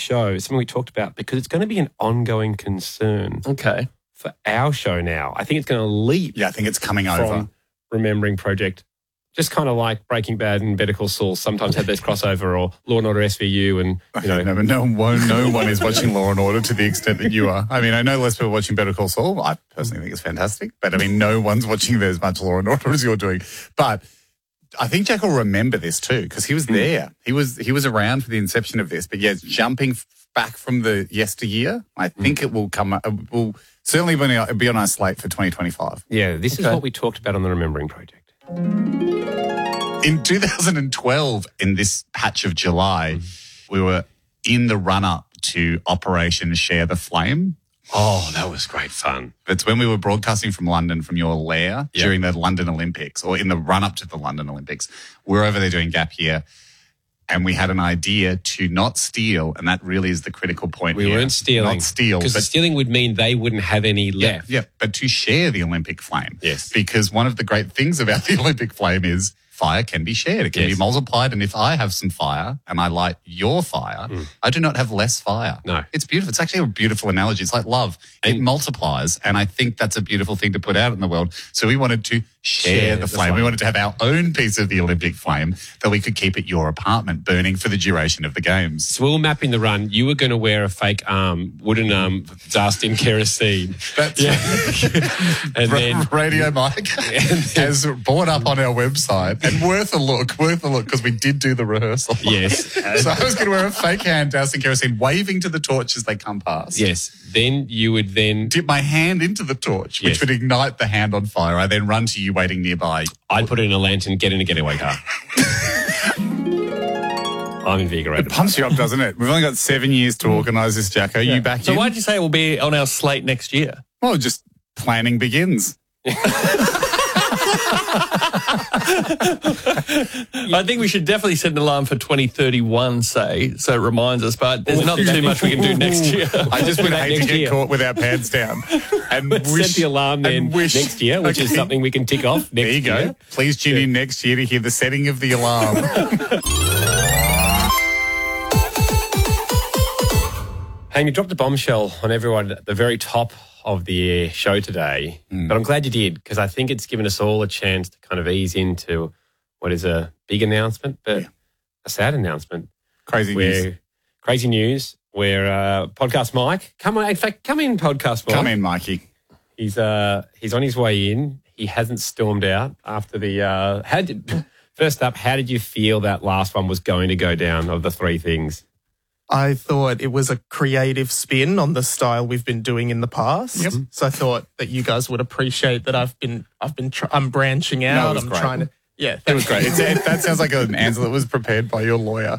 show, something we talked about, because it's going to be an ongoing concern for our show now. I think it's going to leap. Yeah, I think it's coming over. From Remembering Project. Just kind of like Breaking Bad and Better Call Saul sometimes have this crossover, or Law and Order SVU, and No one is watching Law and Order to the extent that you are. I mean, I know less people watching Better Call Saul. I personally think it's fantastic, but I mean, no one's watching as much Law and Order as you're doing. But I think Jack will remember this too, because he was there. He was around for the inception of this. But yeah, jumping back from the yesteryear, I think it will come. It will certainly be on our slate for 2025. Yeah, this is what we talked about on the Remembering Project. In 2012, in this patch of July, we were in the run-up to Operation Share the Flame. Oh, that was great fun. It's when we were broadcasting from London, from your lair, during the London Olympics, or in the run-up to the London Olympics. We're over there doing Gap Year, and we had an idea to not steal, and that really is the critical point We here. weren't stealing. Not steal. Because stealing would mean they wouldn't have any left. Yeah, but to share the Olympic flame. Yes. Because one of the great things about the Olympic flame is fire can be shared. It can be multiplied. And if I have some fire and I light your fire, I do not have less fire. No. It's beautiful. It's actually a beautiful analogy. It's like love. It multiplies. And I think that's a beautiful thing to put out in the world. So we wanted to share the flame. We wanted to have our own piece of the Olympic flame that we could keep at your apartment burning for the duration of the games. So we were mapping the run. You were going to wear a fake wooden arm doused in kerosene. That's and then Radio Mike has brought up on our website, and worth a look, because we did do the rehearsal. Yes. So I was going to wear a fake hand doused in kerosene, waving to the torch as they come past. Yes. Then you would dip my hand into the torch, which would ignite the hand on fire. I then run to you waiting nearby. I'd put it in a lantern, get in a getaway car. I'm invigorated. It pumps you up, doesn't it? We've only got 7 years to organise this, Jacko. You back in? So why did you say it will be on our slate next year? Well, just planning begins. I think we should definitely set an alarm for 2031, say, so it reminds us, but there's not too much we can do next year. I just would hate to get caught with our pants down. And set the alarm then next year, which is something we can tick off next year. There you go. Please tune in next year to hear the setting of the alarm. Hey, you dropped a bombshell on everyone at the very top of the show today, but I'm glad you did, because I think it's given us all a chance to kind of ease into what is a big announcement, but a sad announcement. Crazy news where Podcast Mike, come in, Podcast Mike. Come in, Mikey. He's on his way in. He hasn't stormed out after the... First up, how did you feel that last one was going to go down of the three things? I thought it was a creative spin on the style we've been doing in the past. Yep. So I thought that you guys would appreciate that I'm branching out. No, it was great. Trying to. Yeah, it was great. That sounds like an answer that was prepared by your lawyer.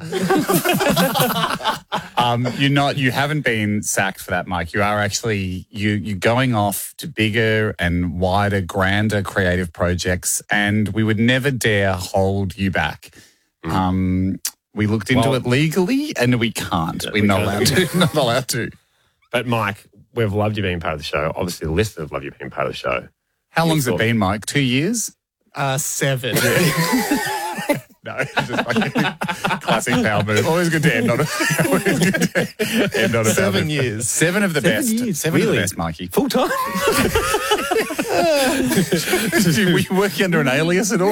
You haven't been sacked for that, Mike. You are actually you're going off to bigger and wider, grander creative projects, and we would never dare hold you back. We looked into it legally, and we can't. We're not allowed to. Not allowed to. But Mike, we've loved you being part of the show. Obviously, the listeners have loved you being part of the show. How long's it been, Mike? 2 years? 7. No, just like classic power move. Always good to end on it. 7 years. 7 of the best. Years. 7 of the best, Mikey. Full time. Were you working under an alias at all?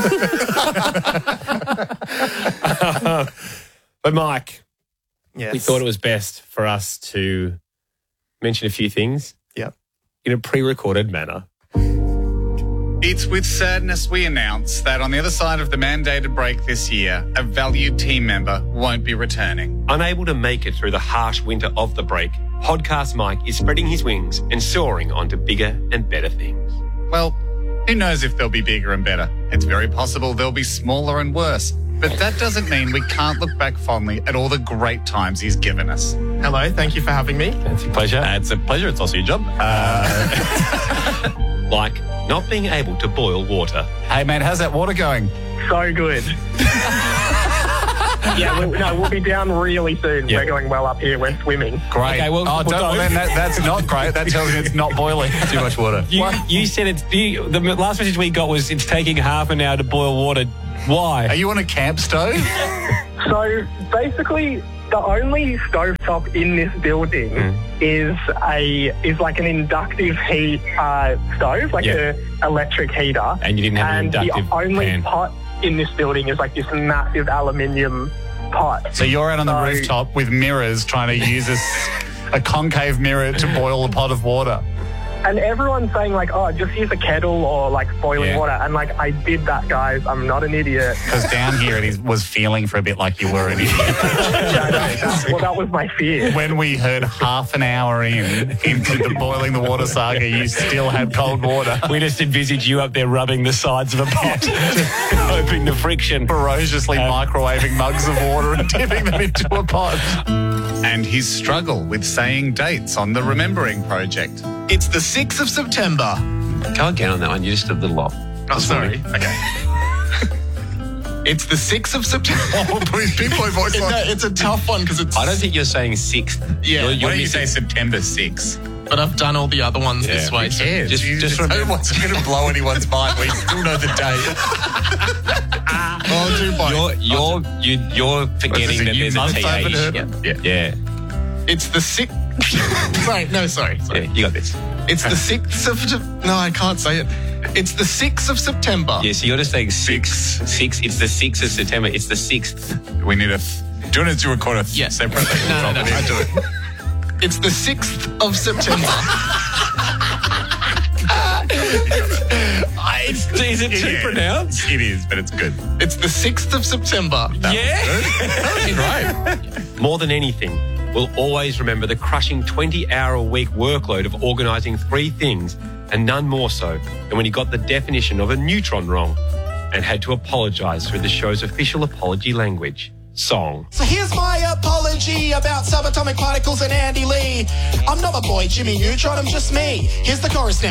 But Mike, yes. we thought it was best for us to mention a few things. Yep. In a pre-recorded manner. It's with sadness we announce that on the other side of the mandated break this year, a valued team member won't be returning. Unable to make it through the harsh winter of the break, Podcast Mike is spreading his wings and soaring onto bigger and better things. Well, who knows if they'll be bigger and better? It's very possible they'll be smaller and worse. But that doesn't mean we can't look back fondly at all the great times he's given us. Hello, thank you for having me. It's a pleasure. It's a pleasure. It's also your job. Like not being able to boil water. Hey, man, how's that water going? So good. We'll be down really soon. Yeah. We're going well up here. We're swimming. Great. Okay, well, then that's not great. That tells me it's not boiling. Too much water. You said the last message we got was it's taking half an hour to boil water. Why? Are you on a camp stove? So basically, The only stovetop in this building is like an inductive heat stove, like Yeah. an electric heater. And you didn't have an inductive the only pan. pot in this building is like this massive aluminium pot. So you're out on the So- rooftop with mirrors trying to use a concave mirror to boil a pot of water. And everyone's saying like, oh, just use a kettle or like boiling Yeah. water. And like, I did that, guys. I'm not an idiot. Because down here it was feeling for a bit like you were an idiot. That was my fear. When we heard half an hour into the boiling the water saga, you still had cold water. We just envisage you up there rubbing the sides of a pot, hoping the friction. Ferociously microwaving mugs of water and dipping them into a pot. And his struggle with saying dates on the Remembering Project. It's the 6th of September. Go again on that one. You're just a little off. Oh, sorry. Okay. It's the 6th of September. Oh, please, big boy voice. No, it's a tough one because it's... I don't think you're saying 6th. Yeah. You're Why don't you missing- say September 6th? But I've done all the other ones this way. So Just Just remember. what's going to blow anyone's mind. We still know the date. I'll do both. You're forgetting that there's a months I haven't TH. heard of? Yeah. It's the 6th... sorry. Yeah, you got this. It's the 6th of... No, I can't say it. It's the 6th of September. Yeah, so you're just saying 6. It's the 6th of September. It's the 6th. We need a... Do you want to record a separately? No, I do it. It's the 6th of September. Is it too pronounced? It is, but it's good. It's the 6th of September. Yeah. Right. More than anything, we'll always remember the crushing 20-hour-a-week workload of organising 3 things, and none more so than when he got the definition of a neutron wrong and had to apologise through the show's official apology language, song. So here's my apology about subatomic particles and Andy Lee. I'm not my boy Jimmy Neutron, I'm just me. Here's the chorus now.